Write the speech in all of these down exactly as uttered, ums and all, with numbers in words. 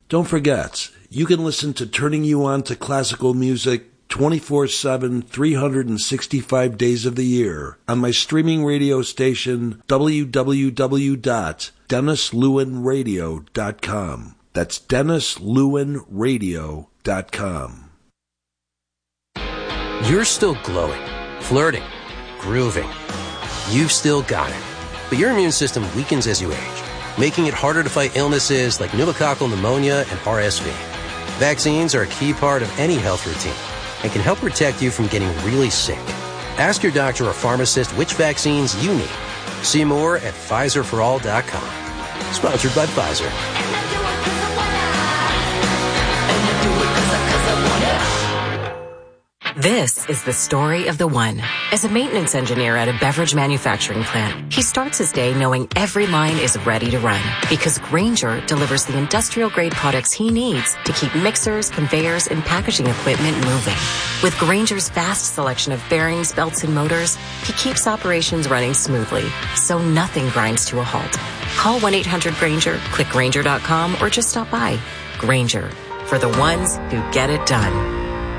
Don't forget, you can listen to Turning You On to Classical Music twenty-four seven, three hundred sixty-five days of the year on my streaming radio station, w w w dot dennis lewin radio dot com. That's dennis lewin radio dot com. You're still glowing, flirting, grooving. You've still got it. But your immune system weakens as you age, making it harder to fight illnesses like pneumococcal pneumonia and R S V. Vaccines are a key part of any health routine and can help protect you from getting really sick. Ask your doctor or pharmacist which vaccines you need. See more at Pfizer for all dot com. Sponsored by Pfizer. This is the story of the one. As a maintenance engineer at a beverage manufacturing plant, he starts his day knowing every line is ready to run because Grainger delivers the industrial-grade products he needs to keep mixers, conveyors, and packaging equipment moving. With Grainger's vast selection of bearings, belts, and motors, he keeps operations running smoothly, so nothing grinds to a halt. Call one eight hundred Grainger, click Grainger dot com, or just stop by. Grainger, for the ones who get it done.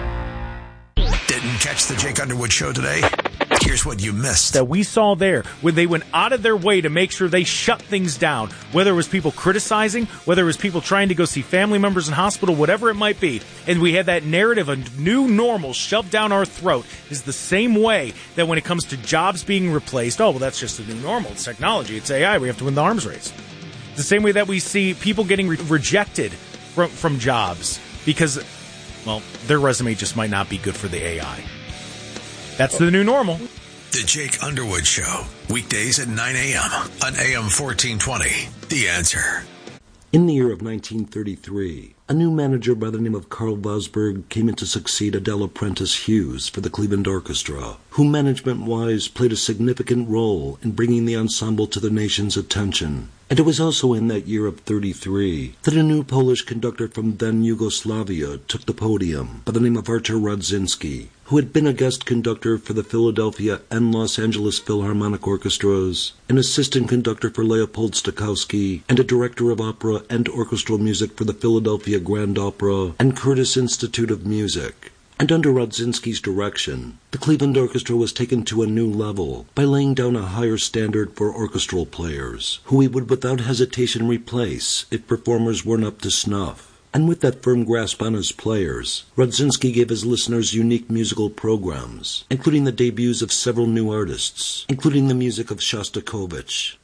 Didn't catch the Jake Underwood show today? Here's what you missed. That we saw there, when they went out of their way to make sure they shut things down, whether it was people criticizing, whether it was people trying to go see family members in hospital, whatever it might be, and we had that narrative, a new normal shoved down our throat, is the same way that when it comes to jobs being replaced, oh, well, that's just the new normal. It's technology. It's A I. We have to win the arms race. The same way that we see people getting re- rejected from, from jobs because, well, their resume just might not be good for the A I. That's the new normal. The Jake Underwood Show, weekdays at nine a.m. on A M fourteen twenty. The Answer. In the year of nineteen thirty-three, a new manager by the name of Carl Vosberg came in to succeed Adele Apprentice Hughes for the Cleveland Orchestra, who management-wise played a significant role in bringing the ensemble to the nation's attention. And it was also in that year of thirty-three that a new Polish conductor from then Yugoslavia took the podium by the name of Artur Radzinski, who had been a guest conductor for the Philadelphia and Los Angeles Philharmonic Orchestras, an assistant conductor for Leopold Stokowski, and a director of opera and orchestral music for the Philadelphia Grand Opera and Curtis Institute of Music. And under Radzinski's direction, the Cleveland Orchestra was taken to a new level by laying down a higher standard for orchestral players, who he would without hesitation replace if performers weren't up to snuff. And with that firm grasp on his players, Radzinski gave his listeners unique musical programs, including the debuts of several new artists, including the music of Shostakovich,